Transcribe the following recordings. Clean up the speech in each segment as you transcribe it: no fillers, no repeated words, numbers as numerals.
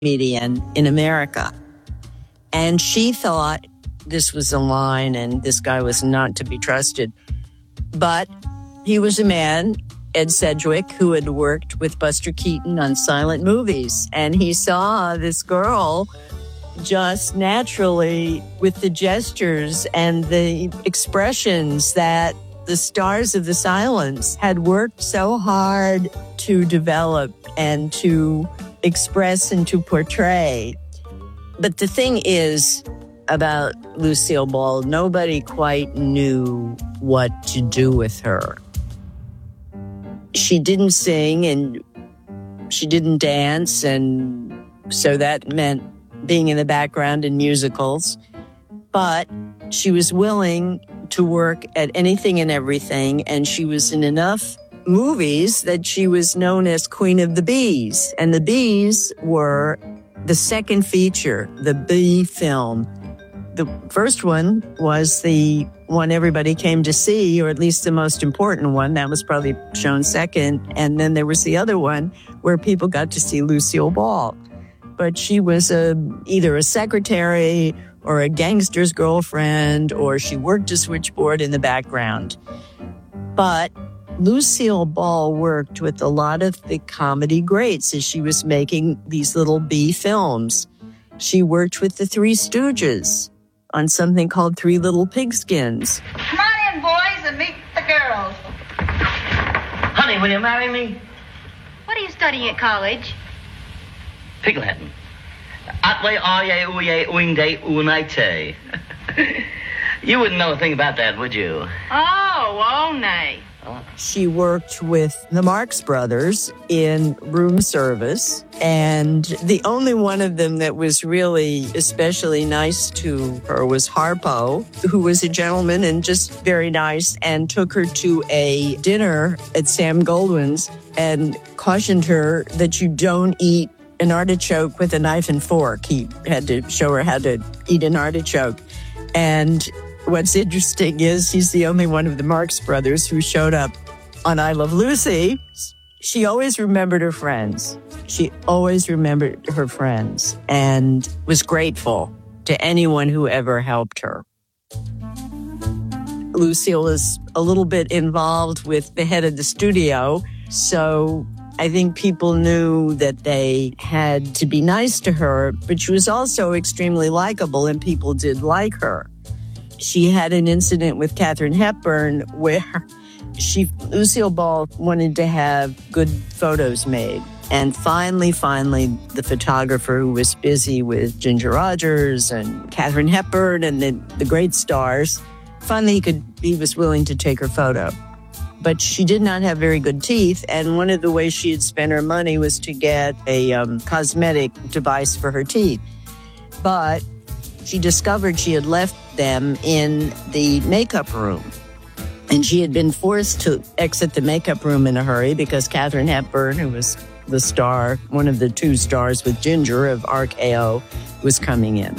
comedian in America. And she thought this was a line and this guy was not to be trusted. But he was a man, Ed Sedgwick, who had worked with Buster Keaton on silent movies. And he saw this girl just naturally with the gestures and the expressions that the stars of the silence had worked so hard to develop and to express and to portray. But the thing is about Lucille Ball, nobody quite knew what to do with her. She didn't sing and she didn't dance, and so that meant being in the background in musicals. But she was willing to work at anything and everything, and she was in enough movies that she was known as Queen of the Bees. And the Bees were the second feature, the Bee film. The first one was the one everybody came to see, or at least the most important one. That was probably shown second. And then there was the other one where people got to see Lucille Ball. But she was either a secretary or a gangster's girlfriend, or she worked a switchboard in the background. But Lucille Ball worked with a lot of the comedy greats as she was making these little B films. She worked with the Three Stooges on something called Three Little Pigskins. Come on in, boys, and meet the girls. Honey, will you marry me? What are you studying at college? Pig Latin. Atwe aye uye uinde unite. You wouldn't know a thing about that, would you? Oh, nay. She worked with the Marx Brothers in room service, and the only one of them that was really especially nice to her was Harpo, who was a gentleman and just very nice, and took her to a dinner at Sam Goldwyn's and cautioned her that you don't eat an artichoke with a knife and fork. He had to show her how to eat an artichoke. And what's interesting is he's the only one of the Marx Brothers who showed up on I Love Lucy. She always remembered her friends. She always remembered her friends and was grateful to anyone who ever helped her. Lucille is a little bit involved with the head of the studio, so I think people knew that they had to be nice to her, but she was also extremely likable and people did like her. She had an incident with Katharine Hepburn where Lucille Ball wanted to have good photos made. And finally, the photographer who was busy with Ginger Rogers and Katharine Hepburn and the great stars, finally he was willing to take her photo. But she did not have very good teeth, and one of the ways she had spent her money was to get a cosmetic device for her teeth. But she discovered she had left them in the makeup room. And she had been forced to exit the makeup room in a hurry because Katharine Hepburn, who was the star, one of the two stars with Ginger of RKO, was coming in.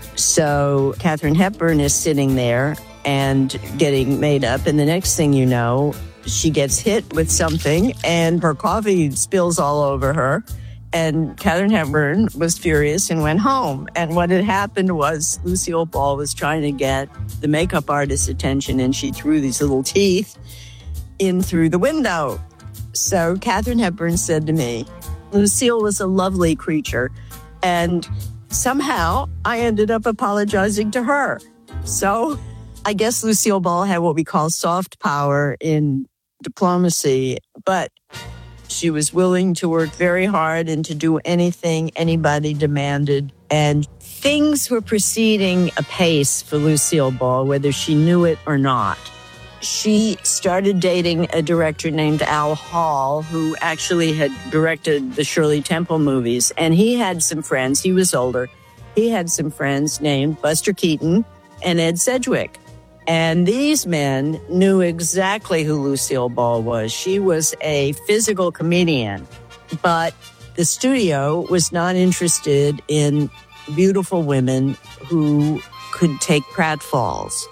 So Katharine Hepburn is sitting there and getting made up, and the next thing you know, she gets hit with something and her coffee spills all over her. And Katharine Hepburn was furious and went home. And what had happened was Lucille Ball was trying to get the makeup artist's attention, and she threw these little teeth in through the window. So Katharine Hepburn said to me, Lucille was a lovely creature, and somehow I ended up apologizing to her. So I guess Lucille Ball had what we call soft power in diplomacy, but she was willing to work very hard and to do anything anybody demanded. And things were proceeding apace for Lucille Ball, whether she knew it or not. She started dating a director named Al Hall, who actually had directed the Shirley Temple movies. And he had some friends. He was older. He had some friends named Buster Keaton and Ed Sedgwick. And these men knew exactly who Lucille Ball was. She was a physical comedian, but the studio was not interested in beautiful women who could take pratfalls.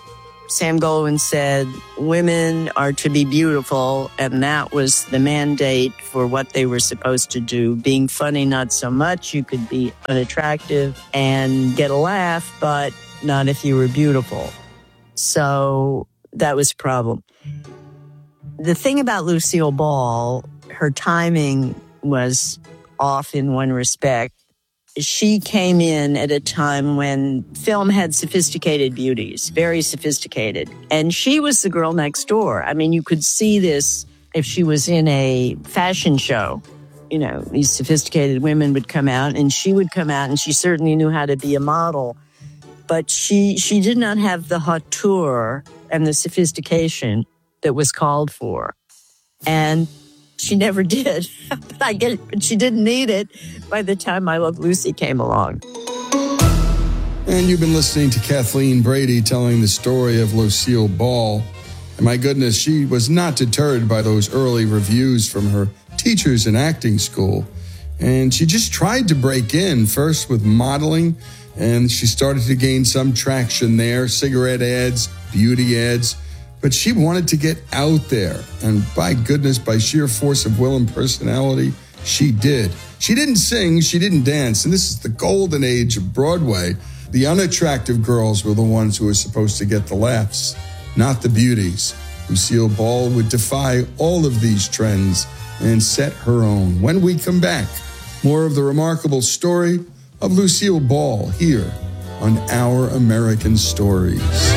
Sam Goldwyn said women are to be beautiful, and that was the mandate for what they were supposed to do. Being funny, not so much. You could be unattractive and get a laugh, but not if you were beautiful. So that was a problem. The thing about Lucille Ball, her timing was off in one respect. She came in at a time when film had sophisticated beauties, very sophisticated. And she was the girl next door. I mean, you could see this if she was in a fashion show. You know, these sophisticated women would come out, and she would come out, and she certainly knew how to be a model. But she did not have the hauteur and the sophistication that was called for. And she never did. But I get it. But she didn't need it by the time I Love Lucy came along. And you've been listening to Kathleen Brady telling the story of Lucille Ball. And my goodness, she was not deterred by those early reviews from her teachers in acting school. And she just tried to break in, first with modeling, and she started to gain some traction there, cigarette ads, beauty ads. But she wanted to get out there. And by goodness, by sheer force of will and personality, she did. She didn't sing, she didn't dance. And this is the golden age of Broadway. The unattractive girls were the ones who were supposed to get the laughs, not the beauties. Lucille Ball would defy all of these trends and set her own. When we come back, more of the remarkable story of Lucille Ball here on Our American Stories.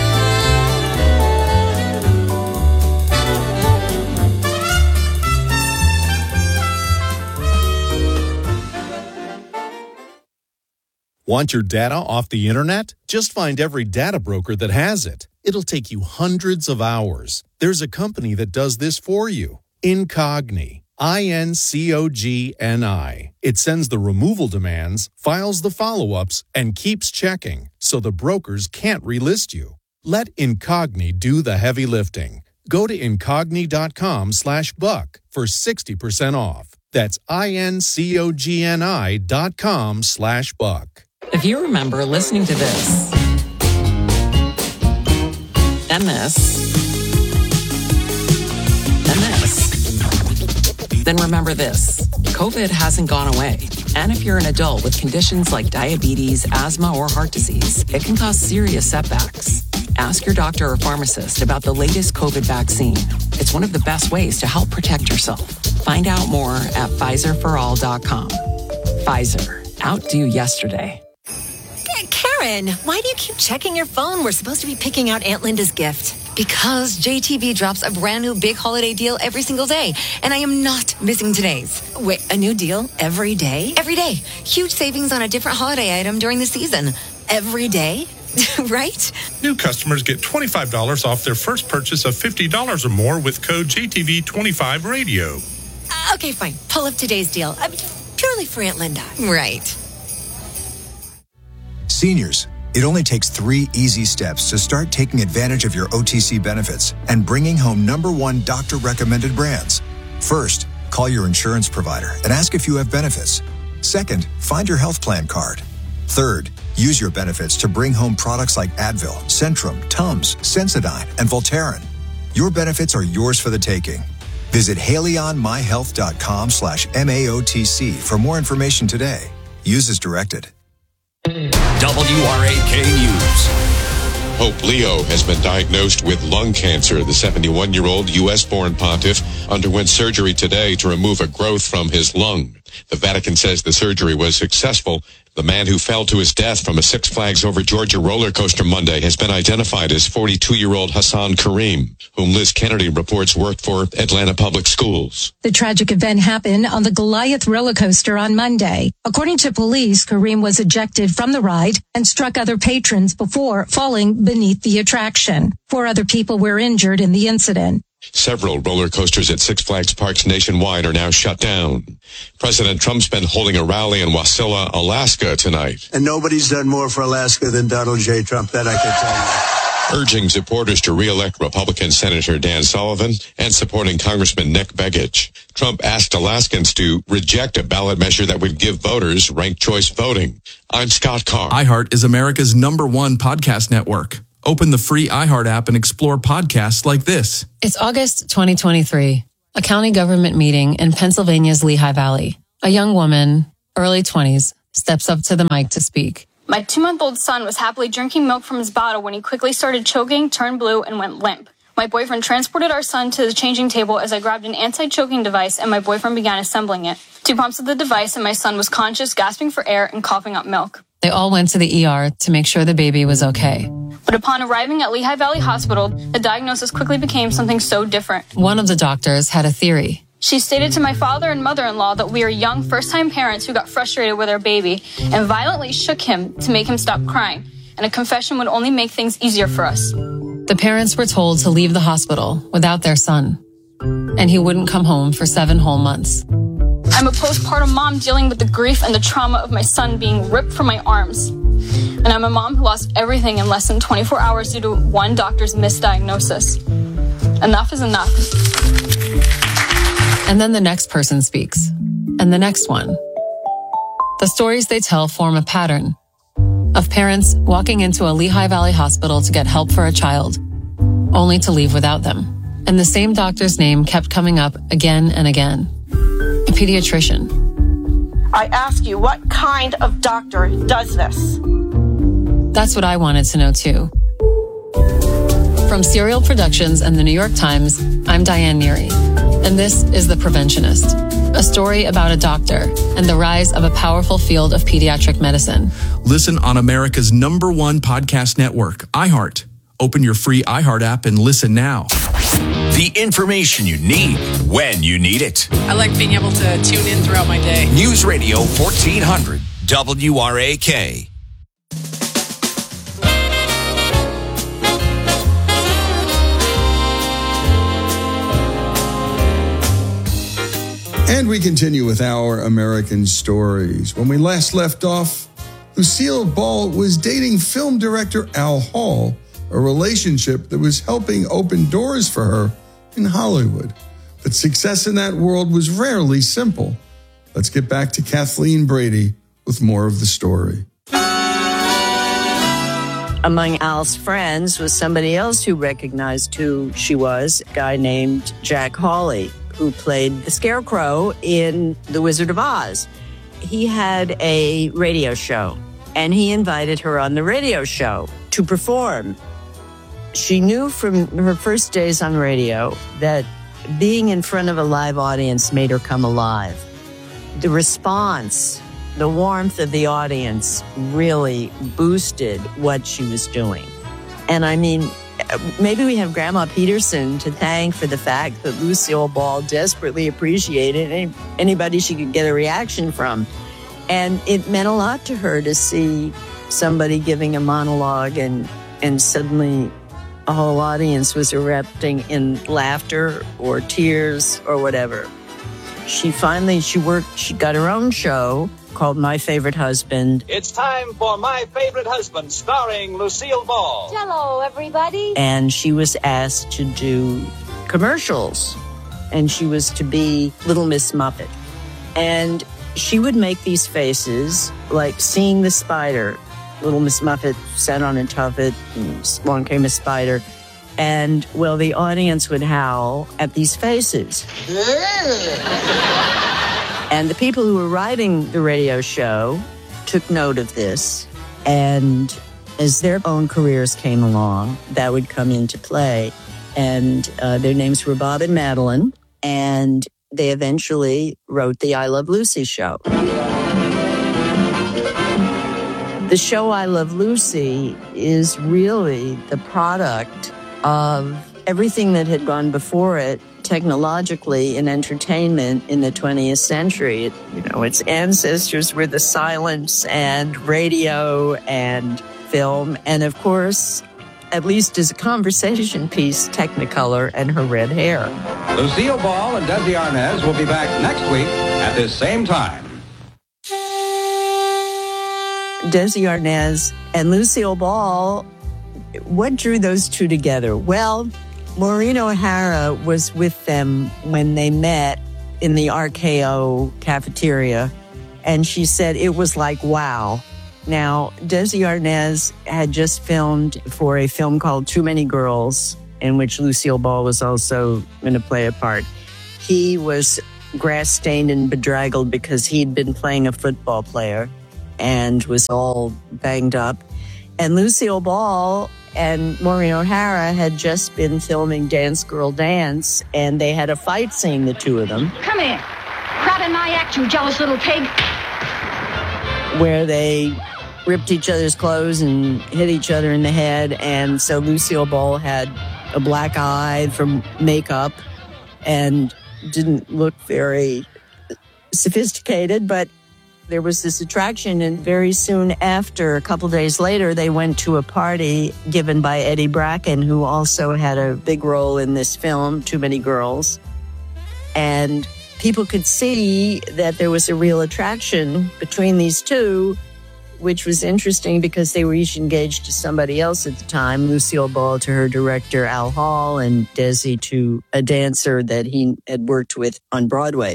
Want your data off the internet? Just find every data broker that has it. It'll take you hundreds of hours. There's a company that does this for you. Incogni. INCOGNI. It sends the removal demands, files the follow-ups, and keeps checking, so the brokers can't relist you. Let Incogni do the heavy lifting. Go to incogni.com/buck for 60% off. That's INCOGNI.com/buck. If you remember listening to this, and this, and this, then remember this. COVID hasn't gone away. And if you're an adult with conditions like diabetes, asthma, or heart disease, it can cause serious setbacks. Ask your doctor or pharmacist about the latest COVID vaccine. It's one of the best ways to help protect yourself. Find out more at PfizerForAll.com. Pfizer. Outdo yesterday. Karen, why do you keep checking your phone? We're supposed to be picking out Aunt Linda's gift. Because JTV drops a brand new big holiday deal every single day, and I am not missing today's. Wait, a new deal every day? Every day. Huge savings on a different holiday item during the season. Every day? Right? New customers get $25 off their first purchase of $50 or more with code JTV25 Radio. Okay, fine. Pull up today's deal. Purely for Aunt Linda. Right. Seniors, it only takes 3 easy steps to start taking advantage of your OTC benefits and bringing home #1 doctor-recommended brands. First, call your insurance provider and ask if you have benefits. Second, find your health plan card. Third, use your benefits to bring home products like Advil, Centrum, Tums, Sensodyne, and Voltaren. Your benefits are yours for the taking. Visit HaleyOnMyHealth.com/MAOTC for more information today. Use as directed. WRAK News. Pope Leo has been diagnosed with lung cancer. The 71-year-old U.S.-born pontiff underwent surgery today to remove a growth from his lung. The Vatican says the surgery was successful. The man who fell to his death from a Six Flags Over Georgia roller coaster Monday has been identified as 42-year-old Hassan Kareem, whom Liz Kennedy reports worked for Atlanta Public Schools. The tragic event happened on the Goliath roller coaster on Monday. According to police, Kareem was ejected from the ride and struck other patrons before falling beneath the attraction. 4 other people were injured in the incident. Several roller coasters at Six Flags parks nationwide are now shut down. President Trump's been holding a rally in Wasilla, Alaska tonight. And nobody's done more for Alaska than Donald J. Trump, that I can tell you. Urging supporters to re-elect Republican Senator Dan Sullivan and supporting Congressman Nick Begich. Trump asked Alaskans to reject a ballot measure that would give voters ranked choice voting. I'm Scott Carr. iHeart is America's #1 podcast network. Open the free iHeart app and explore podcasts like this. It's August 2023, a county government meeting in Pennsylvania's Lehigh Valley. A young woman, early 20s, steps up to the mic to speak. My 2-month-old son was happily drinking milk from his bottle when he quickly started choking, turned blue, and went limp. My boyfriend transported our son to the changing table as I grabbed an anti-choking device and my boyfriend began assembling it. 2 pumps of the device and my son was conscious, gasping for air, and coughing up milk. They all went to the ER to make sure the baby was okay. But upon arriving at Lehigh Valley Hospital, the diagnosis quickly became something so different. One of the doctors had a theory. She stated to my father and mother-in-law that we are young first-time parents who got frustrated with our baby and violently shook him to make him stop crying, and a confession would only make things easier for us. The parents were told to leave the hospital without their son, and he wouldn't come home for 7 whole months. I'm a postpartum mom dealing with the grief and the trauma of my son being ripped from my arms. And I'm a mom who lost everything in less than 24 hours due to one doctor's misdiagnosis. Enough is enough. And then the next person speaks, and the next one. The stories they tell form a pattern of parents walking into a Lehigh Valley hospital to get help for a child, only to leave without them. And the same doctor's name kept coming up again and again. A pediatrician. I ask you, what kind of doctor does this? That's what I wanted to know too. From Serial Productions and the New York Times, I'm Diane Neary, and this is The Preventionist, a story about a doctor and the rise of a powerful field of pediatric medicine. Listen on America's #1 podcast network, iHeart. Open your free iHeart app and listen now. The information you need when you need it. I like being able to tune in throughout my day. News Radio 1400 WRAK. And we continue with our American stories. When we last left off, Lucille Ball was dating film director Al Hall, a relationship that was helping open doors for her in Hollywood. But success in that world was rarely simple. Let's get back to Kathleen Brady with more of the story. Among Al's friends was somebody else who recognized who she was, a guy named Jack Hawley, who played the Scarecrow in The Wizard of Oz. He had a radio show, and he invited her on the radio show to perform. She knew from her first days on radio that being in front of a live audience made her come alive. The response, the warmth of the audience really boosted what she was doing. And I mean, maybe we have Grandma Peterson to thank for the fact that Lucille Ball desperately appreciated anybody she could get a reaction from. And it meant a lot to her to see somebody giving a monologue and suddenly a whole audience was erupting in laughter or tears or whatever. She got her own show called My Favorite Husband. It's time for My Favorite Husband, starring Lucille Ball. Hello, everybody. And she was asked to do commercials, and she was to be Little Miss Muffet. And she would make these faces like seeing the spider. Little Miss Muffet sat on a tuffet, and along came a spider. And, well, the audience would howl at these faces. And the people who were writing the radio show took note of this. And as their own careers came along, that would come into play. And their names were Bob and Madeline. And they eventually wrote the I Love Lucy show. The show I Love Lucy is really the product of everything that had gone before it technologically in entertainment in the 20th century. Its ancestors were the silence and radio and film, and of course, at least as a conversation piece, Technicolor and her red hair. Lucille Ball and Desi Arnaz will be back next week at this same time. Desi Arnaz and Lucille Ball, what drew those two together? Well, Maureen O'Hara was with them when they met in the RKO cafeteria, and she said it was like wow. Now, Desi Arnaz had just filmed for a film called Too Many Girls, in which Lucille Ball was also going to play a part. He was grass-stained and bedraggled because he'd been playing a football player and was all banged up. And Lucille Ball and Maureen O'Hara had just been filming Dance Girl Dance, and they had a fight scene, the two of them. Come here. Grab in my act, you jealous little pig. Where they ripped each other's clothes and hit each other in the head. And so Lucille Ball had a black eye from makeup and didn't look very sophisticated, but there was this attraction. And very soon after, a couple days later, they went to a party given by Eddie Bracken, who also had a big role in this film, Too Many Girls. And people could see that there was a real attraction between these two, which was interesting because they were each engaged to somebody else at the time. Lucille Ball to her director, Al Hall, and Desi to a dancer that he had worked with on Broadway.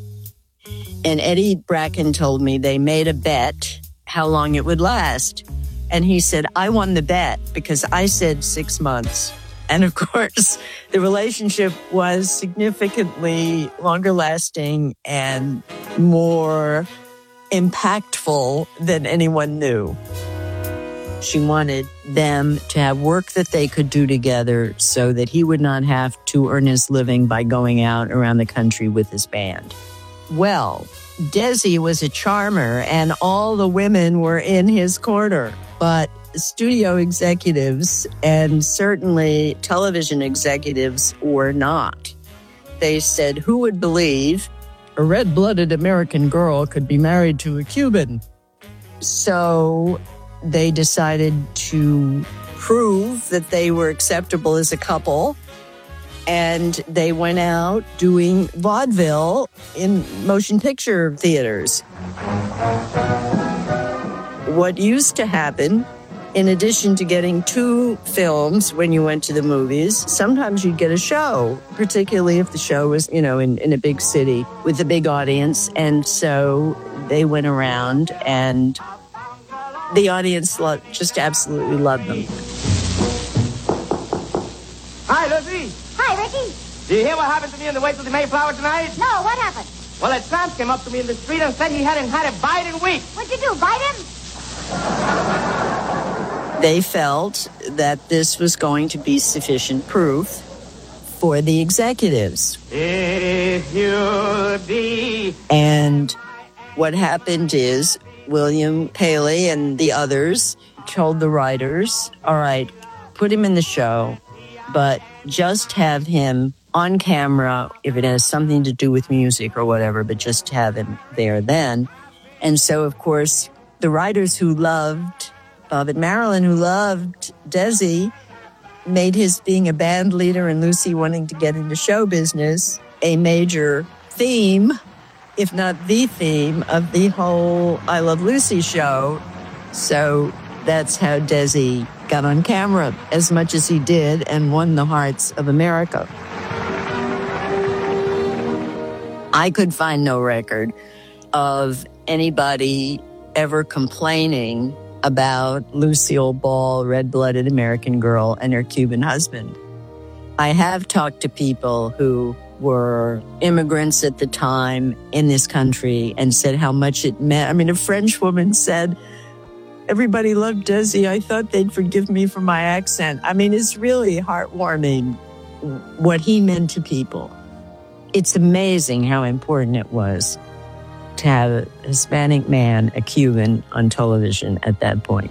And Eddie Bracken told me they made a bet how long it would last. And he said, I won the bet because I said 6 months. And of course, the relationship was significantly longer lasting and more impactful than anyone knew. She wanted them to have work that they could do together so that he would not have to earn his living by going out around the country with his band. Well, Desi was a charmer and all the women were in his corner, but studio executives and certainly television executives were not. They said, who would believe a red-blooded American girl could be married to a Cuban? So they decided to prove that they were acceptable as a couple, and they went out doing vaudeville in motion picture theaters. What used to happen, in addition to getting 2 films when you went to the movies, sometimes you'd get a show, particularly if the show was, in a big city with a big audience. And so they went around and the audience just absolutely loved them. Hi, Lucy. Hi, Ricky. Do you hear what happened to me in the Wait Till the Mayflower tonight? No, what happened? Well, that tramp came up to me in the street and said he hadn't had a bite in weeks. What'd you do, bite him? They felt that this was going to be sufficient proof for the executives. If you be. And what happened is William Paley and the others told the writers, all right, put him in the show, but just have him on camera if it has something to do with music or whatever, but just have him there then. And so, of course, the writers who loved Bob and Marilyn, who loved Desi, made his being a band leader and Lucy wanting to get into show business a major theme, if not the theme, of the whole I Love Lucy show. So that's how Desi got on camera as much as he did and won the hearts of America. I could find no record of anybody ever complaining about Lucille Ball, red-blooded American girl, and her Cuban husband. I have talked to people who were immigrants at the time in this country and said how much it meant. I mean, a French woman said, everybody loved Desi. I thought they'd forgive me for my accent. I mean, it's really heartwarming what he meant to people. It's amazing how important it was to have a Hispanic man, a Cuban, on television at that point.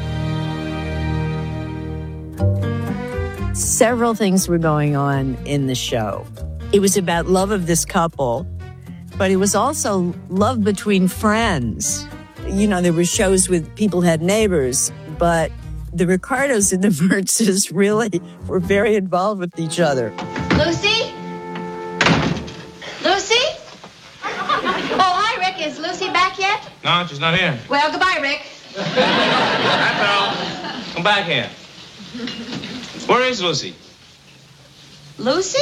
Several things were going on in the show. It was about love of this couple, but it was also love between friends. There were shows with people who had neighbors, but the Ricardos and the Mertzes really were very involved with each other. Lucy? Lucy? Oh, hi, Rick. Is Lucy back yet? No, she's not here. Well, goodbye, Rick. That's all. Come back here. Where is Lucy? Lucy?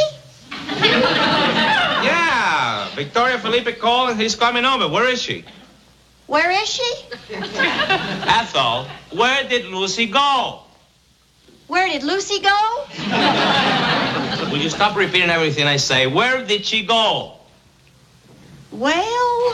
Yeah. Victoria Felipe called and he's coming over. Where is she? Where is she? Ethel, where did Lucy go? Where did Lucy go? Will you stop repeating everything I say? Where did she go? Well...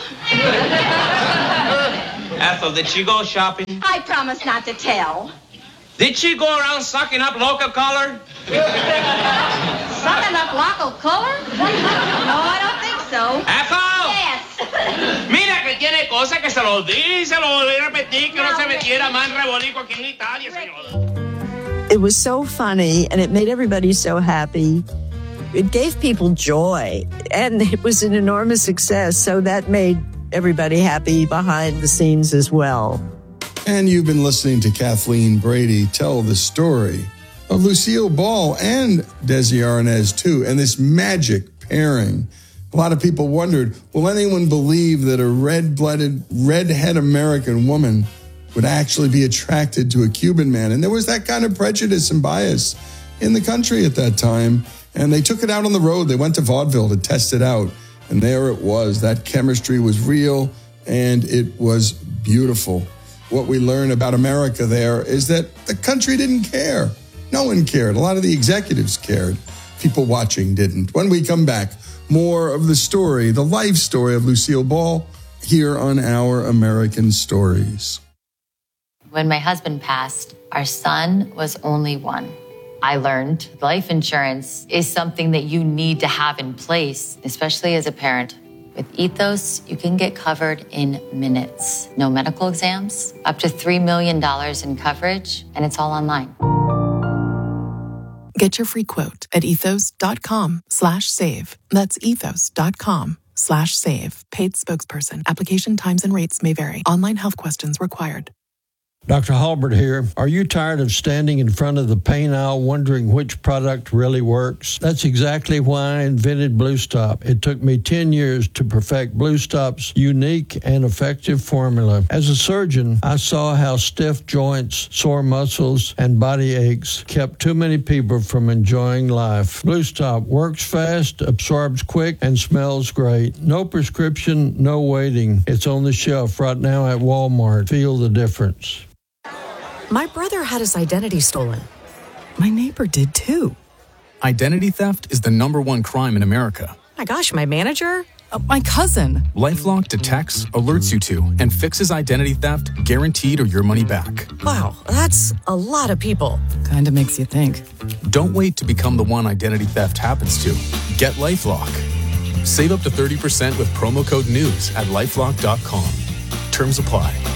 Ethel, did she go shopping? I promise not to tell. Did she go around sucking up local color? Sucking up local color? No, I don't think so. ¡Ethel! Yes. Mira que tiene cosas que se lo di, se lo volví a repetir, que no se metiera más rebolico aquí en Italia, señor. It was so funny, and it made everybody so happy. It gave people joy, and it was an enormous success, so that made everybody happy behind the scenes as well. And you've been listening to Kathleen Brady tell the story of Lucille Ball and Desi Arnaz, too, and this magic pairing. A lot of people wondered, will anyone believe that a red-blooded, redhead American woman would actually be attracted to a Cuban man? And there was that kind of prejudice and bias in the country at that time. And they took it out on the road. They went to vaudeville to test it out. And there it was. That chemistry was real, and it was beautiful. What we learn about America there is that the country didn't care. No one cared. A lot of the executives cared. People watching didn't. When we come back, more of the story, the life story of Lucille Ball, here on Our American Stories. When my husband passed, our son was only one. I learned life insurance is something that you need to have in place, especially as a parent. With Ethos, you can get covered in minutes. No medical exams, up to $3 million in coverage, and it's all online. Get your free quote at ethos.com/save. That's ethos.com/save. Paid spokesperson. Application times and rates may vary. Online health questions required. Dr. Halbert here. Are you tired of standing in front of the paint aisle wondering which product really works? That's exactly why I invented Blue Stop. It took me 10 years to perfect Blue Stop's unique and effective formula. As a surgeon, I saw how stiff joints, sore muscles, and body aches kept too many people from enjoying life. Blue Stop works fast, absorbs quick, and smells great. No prescription, no waiting. It's on the shelf right now at Walmart. Feel the difference. My brother had his identity stolen. My neighbor did too. Identity theft is the #1 crime in America. My gosh, my manager? My cousin. LifeLock detects, alerts you to, and fixes identity theft guaranteed or your money back. Wow, that's a lot of people. Kinda makes you think. Don't wait to become the one identity theft happens to. Get LifeLock. Save up to 30% with promo code NEWS at LifeLock.com. Terms apply.